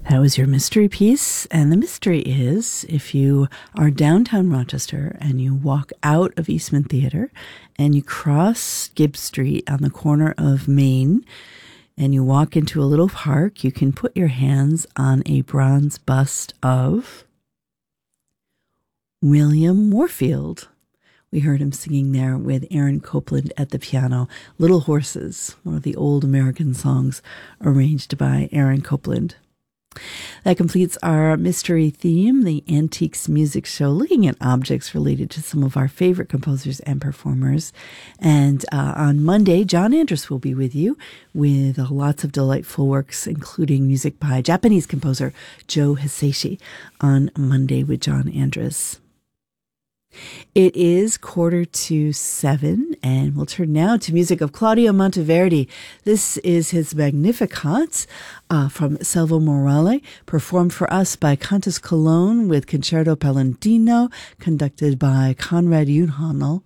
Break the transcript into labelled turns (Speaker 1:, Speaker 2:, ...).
Speaker 1: That was your mystery piece. And the mystery is if you are downtown Rochester and you walk out of Eastman Theater and you cross Gibbs Street on the corner of Main and you walk into a little park, you can put your hands on a bronze bust of William Warfield. We heard him singing there with Aaron Copland at the piano. Little Horses, one of the old American songs arranged by Aaron Copland. That completes our mystery theme, the Antiques Music Show, looking at objects related to some of our favorite composers and performers. And on Monday, John Andrus will be with you with lots of delightful works, including music by Japanese composer Joe Hisaishi on Monday with John Andrus. It is 6:45, and we'll turn now to music of Claudio Monteverdi. This is his Magnificat from Selvo Morale, performed for us by Cantus Cologne with Concerto Palladino, conducted by Konrad Unhanel.